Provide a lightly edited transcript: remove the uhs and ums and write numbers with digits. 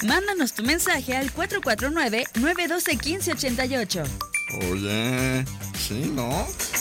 Mándanos tu mensaje al 449-912-1588. Oye, sí, ¿no?